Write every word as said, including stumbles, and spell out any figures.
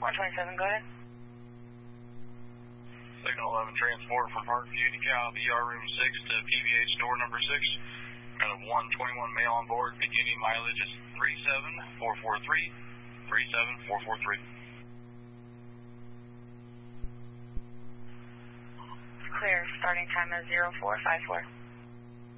one twenty-seven, go ahead. Signal eleven transport from Parkview to Cal, E R room six to P V H door number six. Got a one twenty-one male on board, beginning mileage is three seven four four three, three seven four four three. Clear, starting time is zero four five four.